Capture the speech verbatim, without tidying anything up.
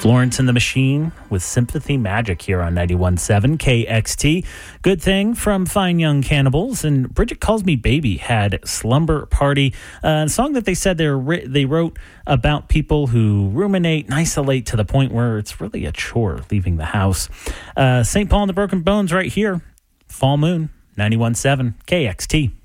Florence and the Machine with Sympathy Magic here on ninety-one point seven K X T. Good Thing from Fine Young Cannibals. And Bridget Calls Me Baby had Slumber Party, a song that they said they were, they wrote about people who ruminate and isolate to the point where it's really a chore leaving the house. Uh, Saint Paul and the Broken Bones right here. Fall Moon, ninety-one point seven K X T.